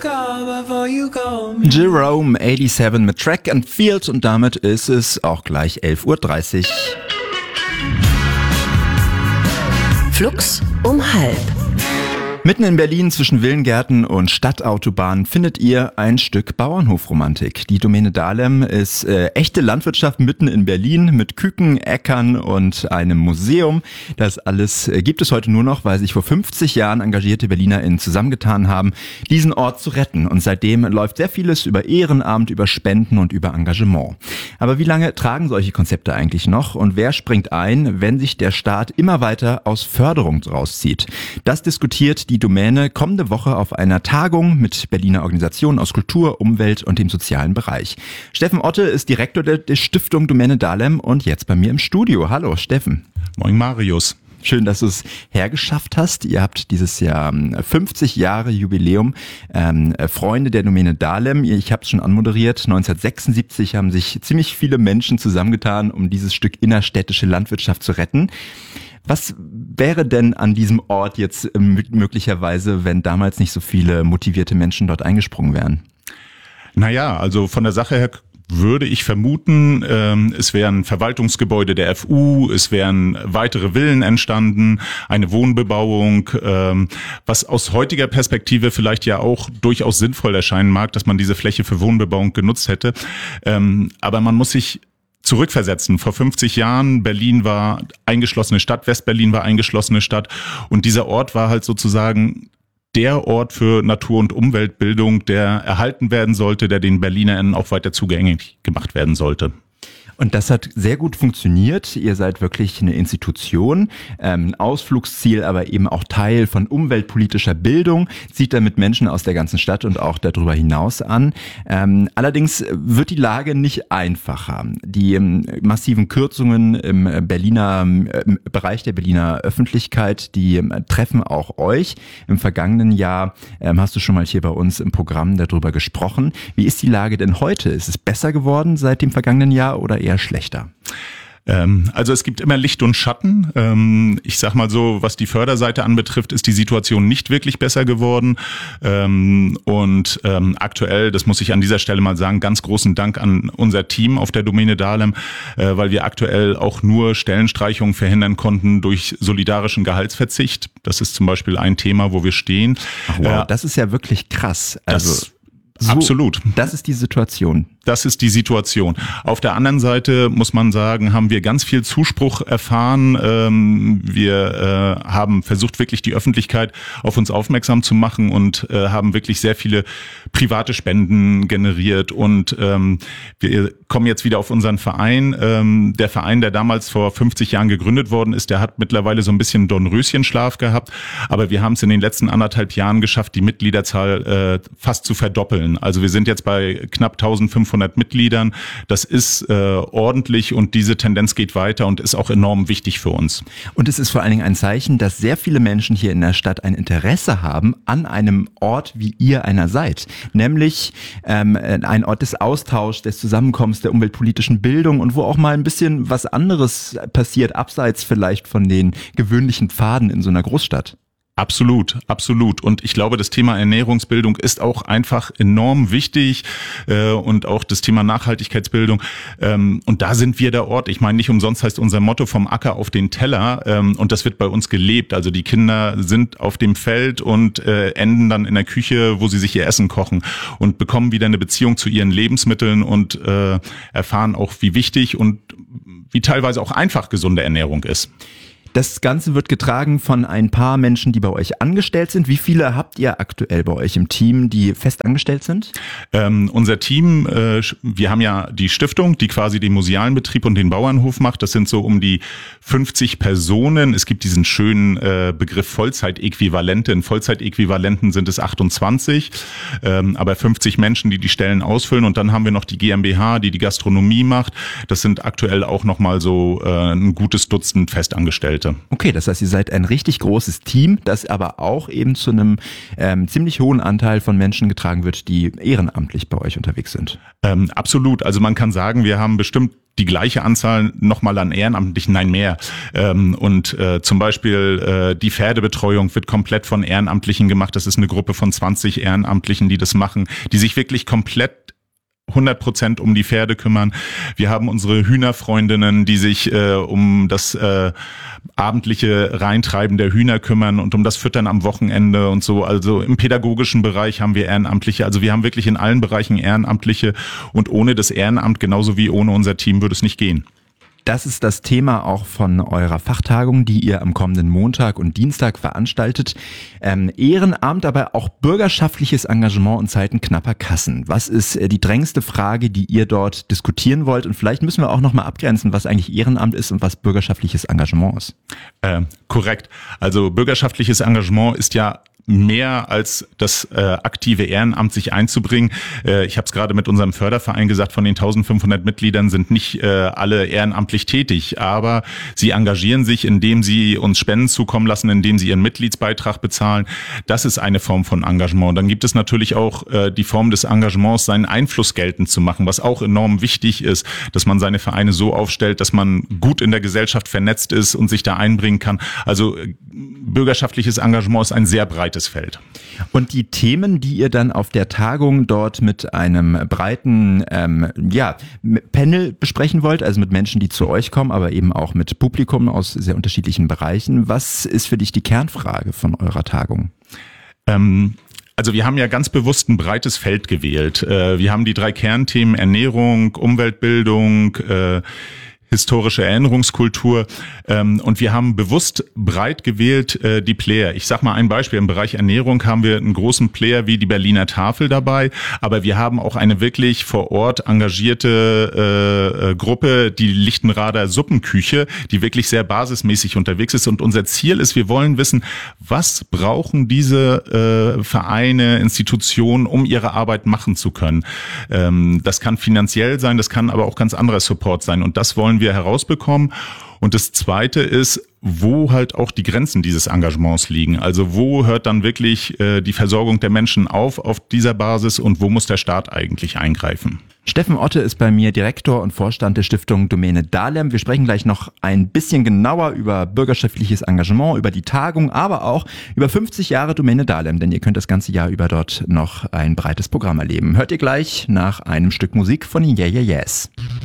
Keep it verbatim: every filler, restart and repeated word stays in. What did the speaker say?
Jerome siebenundachtzig mit Track and Field und damit ist es auch gleich elf Uhr dreißig. Flux um halb. Mitten in Berlin zwischen Villengärten und Stadtautobahn findet ihr ein Stück Bauernhofromantik. Die Domäne Dahlem ist äh, echte Landwirtschaft mitten in Berlin mit Küken, Äckern und einem Museum. Das alles äh, gibt es heute nur noch, weil sich vor fünfzig Jahren engagierte BerlinerInnen zusammengetan haben, diesen Ort zu retten. Und seitdem läuft sehr vieles über Ehrenamt, über Spenden und über Engagement. Aber wie lange tragen solche Konzepte eigentlich noch? Und wer springt ein, wenn sich der Staat immer weiter aus Förderung rauszieht? Das diskutiert die Domäne kommende Woche auf einer Tagung mit Berliner Organisationen aus Kultur, Umwelt und dem sozialen Bereich. Steffen Otte ist Direktor der, der Stiftung Domäne Dahlem und jetzt bei mir im Studio. Hallo Steffen. Moin Marius. Schön, dass du es hergeschafft hast. Ihr habt dieses Jahr fünfzig Jahre Jubiläum, ähm, Freunde der Domäne Dahlem. Ich habe es schon anmoderiert. neunzehnhundertsechsundsiebzig haben sich ziemlich viele Menschen zusammengetan, um dieses Stück innerstädtische Landwirtschaft zu retten. Was wäre denn an diesem Ort jetzt möglicherweise, wenn damals nicht so viele motivierte Menschen dort eingesprungen wären? Naja, also von der Sache her würde ich vermuten, ähm, es wären Verwaltungsgebäude der F U, es wären weitere Villen entstanden, eine Wohnbebauung, ähm, was aus heutiger Perspektive vielleicht ja auch durchaus sinnvoll erscheinen mag, dass man diese Fläche für Wohnbebauung genutzt hätte. Ähm, aber man muss sich zurückversetzen. Vor fünfzig Jahren, Berlin war eingeschlossene Stadt, Westberlin war eingeschlossene Stadt und dieser Ort war halt sozusagen der Ort für Natur- und Umweltbildung, der erhalten werden sollte, der den BerlinerInnen auch weiter zugänglich gemacht werden sollte. Und das hat sehr gut funktioniert. Ihr seid wirklich eine Institution, ähm, ein Ausflugsziel, aber eben auch Teil von umweltpolitischer Bildung, zieht damit Menschen aus der ganzen Stadt und auch darüber hinaus an. Ähm, allerdings wird die Lage nicht einfacher. Die ähm, massiven Kürzungen im Berliner im Bereich der Berliner Öffentlichkeit, die ähm, treffen auch euch. Im vergangenen Jahr ähm, hast du schon mal hier bei uns im Programm darüber gesprochen. Wie ist die Lage denn heute? Ist es besser geworden seit dem vergangenen Jahr oder eher schlechter? Also es gibt immer Licht und Schatten. Ich sag mal so, was die Förderseite anbetrifft, ist die Situation nicht wirklich besser geworden. Und aktuell, das muss ich an dieser Stelle mal sagen, ganz großen Dank an unser Team auf der Domäne Dahlem, weil wir aktuell auch nur Stellenstreichungen verhindern konnten durch solidarischen Gehaltsverzicht. Das ist zum Beispiel ein Thema, wo wir stehen. Ach, wow, das ist ja wirklich krass. Also das, so, absolut. Das ist die Situation. Das ist die Situation. Auf der anderen Seite muss man sagen, haben wir ganz viel Zuspruch erfahren. Wir haben versucht, wirklich die Öffentlichkeit auf uns aufmerksam zu machen und haben wirklich sehr viele private Spenden generiert. Und wir kommen jetzt wieder auf unseren Verein. Der Verein, der damals vor fünfzig Jahren gegründet worden ist, der hat mittlerweile so ein bisschen Dornröschenschlaf gehabt. Aber wir haben es in den letzten anderthalb Jahren geschafft, die Mitgliederzahl fast zu verdoppeln. Also wir sind jetzt bei knapp eintausendfünfhundert Mitgliedern. Das ist äh, ordentlich und diese Tendenz geht weiter und ist auch enorm wichtig für uns. Und es ist vor allen Dingen ein Zeichen, dass sehr viele Menschen hier in der Stadt ein Interesse haben an einem Ort, wie ihr einer seid. Nämlich ähm, ein Ort des Austauschs, des Zusammenkommens, der umweltpolitischen Bildung und wo auch mal ein bisschen was anderes passiert, abseits vielleicht von den gewöhnlichen Pfaden in so einer Großstadt. Absolut, absolut. Und ich glaube, das Thema Ernährungsbildung ist auch einfach enorm wichtig äh, und auch das Thema Nachhaltigkeitsbildung. Ähm, und da sind wir der Ort. Ich meine, nicht umsonst heißt unser Motto vom Acker auf den Teller. Ähm, und das wird bei uns gelebt. Also die Kinder sind auf dem Feld und äh, enden dann in der Küche, wo sie sich ihr Essen kochen und bekommen wieder eine Beziehung zu ihren Lebensmitteln und äh, erfahren auch, wie wichtig und wie teilweise auch einfach gesunde Ernährung ist. Das Ganze wird getragen von ein paar Menschen, die bei euch angestellt sind. Wie viele habt ihr aktuell bei euch im Team, die fest angestellt sind? Ähm, unser Team, äh, wir haben ja die Stiftung, die quasi den musealen Betrieb und den Bauernhof macht. Das sind so um die fünfzig Personen. Es gibt diesen schönen äh, Begriff Vollzeitäquivalente. In Vollzeitäquivalenten sind es achtundzwanzig, ähm, aber fünfzig Menschen, die die Stellen ausfüllen. Und dann haben wir noch die GmbH, die die Gastronomie macht. Das sind aktuell auch nochmal so äh, ein gutes Dutzend Festangestellte. Engagierte. Okay, das heißt, ihr seid ein richtig großes Team, das aber auch eben zu einem ähm, ziemlich hohen Anteil von Menschen getragen wird, die ehrenamtlich bei euch unterwegs sind. Ähm, absolut. Also man kann sagen, wir haben bestimmt die gleiche Anzahl nochmal an Ehrenamtlichen, nein mehr. Ähm, und äh, zum Beispiel äh, die Pferdebetreuung wird komplett von Ehrenamtlichen gemacht. Das ist eine Gruppe von zwanzig Ehrenamtlichen, die das machen, die sich wirklich komplett hundert Prozent um die Pferde kümmern. Wir haben unsere Hühnerfreundinnen, die sich äh, um das äh, abendliche Reintreiben der Hühner kümmern und um das Füttern am Wochenende und so. Also im pädagogischen Bereich haben wir Ehrenamtliche. Also wir haben wirklich in allen Bereichen Ehrenamtliche und ohne das Ehrenamt, genauso wie ohne unser Team, würde es nicht gehen. Das ist das Thema auch von eurer Fachtagung, die ihr am kommenden Montag und Dienstag veranstaltet. Ähm, Ehrenamt, aber auch bürgerschaftliches Engagement in Zeiten knapper Kassen. Was ist äh, die drängendste Frage, die ihr dort diskutieren wollt? Und vielleicht müssen wir auch nochmal abgrenzen, was eigentlich Ehrenamt ist und was bürgerschaftliches Engagement ist. Äh, korrekt. Also bürgerschaftliches Engagement ist ja mehr als das äh, aktive Ehrenamt sich einzubringen. Äh, ich habe es gerade mit unserem Förderverein gesagt, von den eintausendfünfhundert Mitgliedern sind nicht äh, alle ehrenamtlich tätig, aber sie engagieren sich, indem sie uns Spenden zukommen lassen, indem sie ihren Mitgliedsbeitrag bezahlen. Das ist eine Form von Engagement. Dann gibt es natürlich auch äh, die Form des Engagements, seinen Einfluss geltend zu machen, was auch enorm wichtig ist, dass man seine Vereine so aufstellt, dass man gut in der Gesellschaft vernetzt ist und sich da einbringen kann. Also äh, bürgerschaftliches Engagement ist ein sehr breites Feld. Und die Themen, die ihr dann auf der Tagung dort mit einem breiten ähm, ja, Panel besprechen wollt, also mit Menschen, die zu euch kommen, aber eben auch mit Publikum aus sehr unterschiedlichen Bereichen. Was ist für dich die Kernfrage von eurer Tagung? Ähm Also wir haben ja ganz bewusst ein breites Feld gewählt. Wir haben die drei Kernthemen Ernährung, Umweltbildung, historische Erinnerungskultur, ähm, und wir haben bewusst breit gewählt äh, die Player. Ich sag mal ein Beispiel, im Bereich Ernährung haben wir einen großen Player wie die Berliner Tafel dabei, aber wir haben auch eine wirklich vor Ort engagierte äh, äh, Gruppe, die Lichtenrader Suppenküche, die wirklich sehr basismäßig unterwegs ist, und unser Ziel ist, wir wollen wissen, was brauchen diese äh, Vereine, Institutionen, um ihre Arbeit machen zu können. Ähm, das kann finanziell sein, das kann aber auch ganz anderer Support sein, und das wollen wir herausbekommen. Und das Zweite ist, wo halt auch die Grenzen dieses Engagements liegen. Also wo hört dann wirklich äh, die Versorgung der Menschen auf auf dieser Basis, und wo muss der Staat eigentlich eingreifen? Steffen Otte ist bei mir Direktor und Vorstand der Stiftung Domäne Dahlem. Wir sprechen gleich noch ein bisschen genauer über bürgerschaftliches Engagement, über die Tagung, aber auch über fünfzig Jahre Domäne Dahlem, denn ihr könnt das ganze Jahr über dort noch ein breites Programm erleben. Hört ihr gleich nach einem Stück Musik von den Yeah Yeah Yeahs.